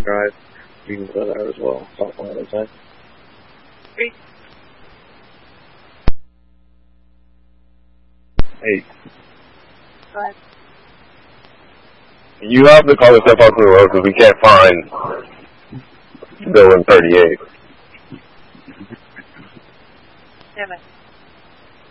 Drive. You can go there as well. South Florida side. Great. Hey. Go ahead. You have to call yourself out to the road because we can't find Bill in 38. Damn it.